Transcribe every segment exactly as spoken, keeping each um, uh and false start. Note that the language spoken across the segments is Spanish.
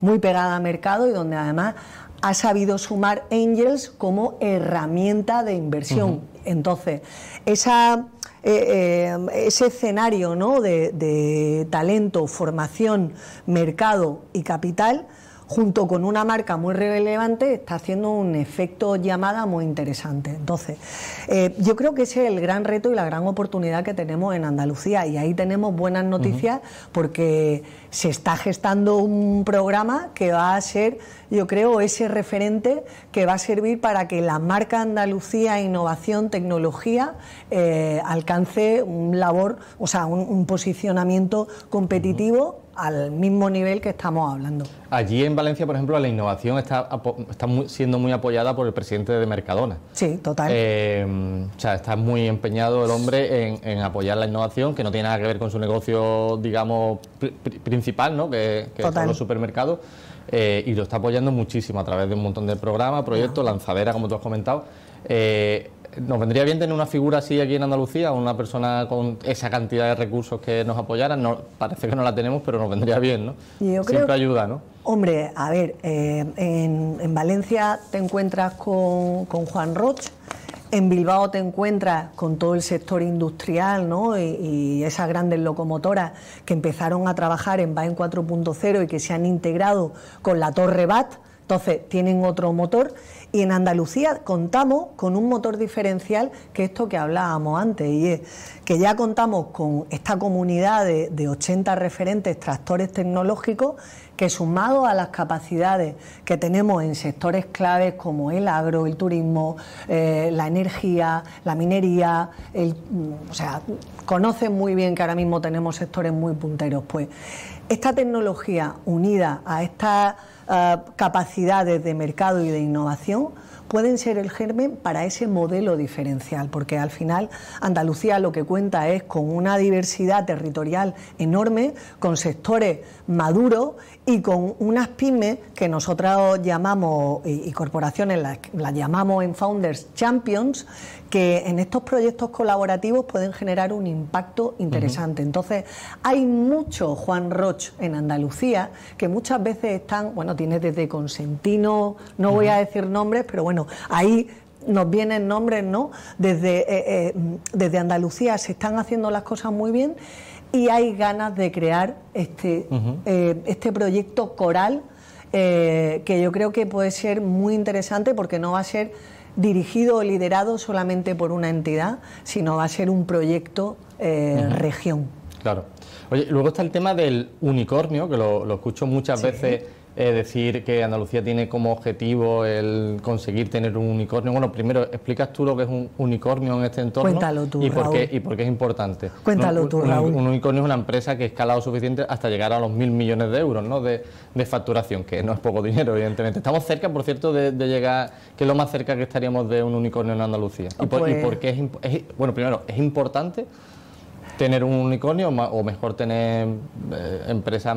muy pegada a mercado y donde además ha sabido sumar Angels como herramienta de inversión. Uh-huh. Entonces, esa, eh, eh, ese escenario, ¿no?, de, de talento, formación, mercado y capital, junto con una marca muy relevante, está haciendo un efecto llamada muy interesante. Entonces, eh, yo creo que ese es el gran reto y la gran oportunidad que tenemos en Andalucía, y ahí tenemos buenas noticias, uh-huh, porque se está gestando un programa que va a ser, yo creo, ese referente que va a servir para que la marca Andalucía Innovación Tecnología eh, alcance un labor, o sea, un, un posicionamiento competitivo, uh-huh, al mismo nivel que estamos hablando. Allí en Valencia, por ejemplo, la innovación está, está muy, siendo muy apoyada por el presidente de Mercadona. Sí, total. Eh, o sea, está muy empeñado el hombre en, en apoyar la innovación, que no tiene nada que ver con su negocio, digamos, pr principal, ¿no?, que, que son los supermercados, eh, y lo está apoyando muchísimo a través de un montón de programas, proyectos, no. lanzadera, como tú has comentado. Eh, ¿Nos vendría bien tener una figura así aquí en Andalucía, una persona con esa cantidad de recursos que nos apoyaran? No, parece que no la tenemos, pero nos vendría bien, ¿no? Yo Siempre creo, ayuda, ¿no? Hombre, a ver, eh, en, en Valencia te encuentras con, con Juan Roch, en Bilbao te encuentras con todo el sector industrial, ¿no?, y, y esas grandes locomotoras que empezaron a trabajar en Bain cuatro punto cero y que se han integrado con la Torre B A T, entonces tienen otro motor. Y en Andalucía contamos con un motor diferencial, que esto que hablábamos antes, y es que ya contamos con esta comunidad de, de ochenta referentes tractores tecnológicos que, sumado a las capacidades que tenemos en sectores claves como el agro, el turismo, eh, la energía, la minería, el, o sea, conocen muy bien que ahora mismo tenemos sectores muy punteros. Pues esta tecnología unida a estas uh, capacidades de mercado y de innovación pueden ser el germen para ese modelo diferencial, porque al final Andalucía lo que cuenta es con una diversidad territorial enorme, con sectores maduros y con unas pymes que nosotros llamamos, y, y corporaciones las, las llamamos en Founders Champions, que en estos proyectos colaborativos pueden generar un impacto interesante. Uh-huh. Entonces, hay mucho Juan Roch en Andalucía que muchas veces están, bueno, tienes desde Consentino, no uh-huh, voy a decir nombres, pero bueno, ahí nos vienen nombres, ¿no? Desde, eh, eh, desde Andalucía se están haciendo las cosas muy bien y hay ganas de crear este, uh-huh, eh, este proyecto coral eh, que yo creo que puede ser muy interesante, porque no va a ser dirigido o liderado solamente por una entidad, sino va a ser un proyecto eh, uh-huh, región. Claro. Oye, luego está el tema del unicornio, que lo, lo escucho muchas sí. veces eh, decir que Andalucía tiene como objetivo el conseguir tener un unicornio. Bueno, primero, ¿explicas tú lo que es un unicornio en este entorno? Cuéntalo tú, y por Raúl. qué, y por qué es importante. Cuéntalo un, tú, un, Raúl. Un unicornio es una empresa que ha escalado suficiente hasta llegar a los mil millones de euros, ¿no?, de, de facturación, que no es poco dinero, evidentemente. Estamos cerca, por cierto, de, de llegar, que es lo más cerca que estaríamos de un unicornio en Andalucía. ¿Y por, pues... y por qué es, es, bueno, primero, es importante tener un unicornio, o mejor tener eh, empresas,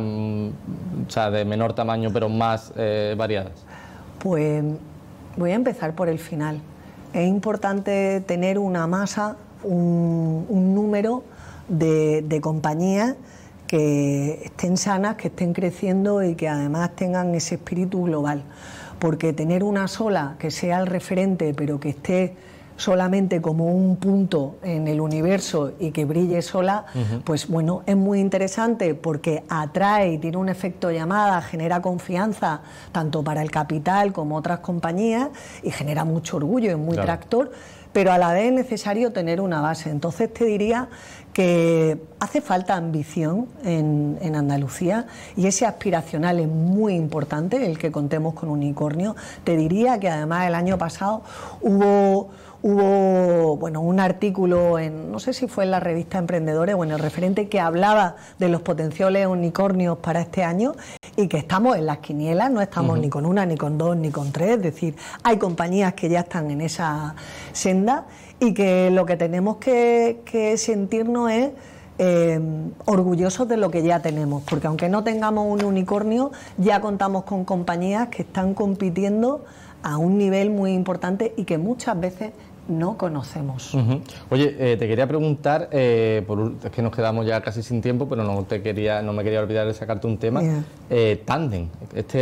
o sea, de menor tamaño pero más eh, variadas? Pues voy a empezar por el final. Es importante tener una masa, un, un número de, de compañías que estén sanas, que estén creciendo y que además tengan ese espíritu global, porque tener una sola que sea el referente pero que esté solamente como un punto en el universo y que brille sola, uh-huh, pues bueno, es muy interesante porque atrae y tiene un efecto llamada, genera confianza tanto para el capital como otras compañías y genera mucho orgullo, es muy claro, tractor, pero a la vez es necesario tener una base. Entonces te diría que hace falta ambición en, en Andalucía, y ese aspiracional es muy importante, el que contemos con unicornio. Te diría que además el año pasado hubo Hubo bueno, un artículo, en no sé si fue en la revista Emprendedores o en El Referente, que hablaba de los potenciales unicornios para este año, y que estamos en las quinielas, no estamos uh-huh, ni con una, ni con dos, ni con tres. Es decir, hay compañías que ya están en esa senda y que lo que tenemos que, que sentirnos es Eh, orgullosos de lo que ya tenemos, porque aunque no tengamos un unicornio, ya contamos con compañías que están compitiendo a un nivel muy importante y que muchas veces no conocemos. Uh-huh. Oye, eh, te quería preguntar, eh, por, es que nos quedamos ya casi sin tiempo, pero no te quería, no me quería olvidar de sacarte un tema. Yeah. Eh, Tandem, este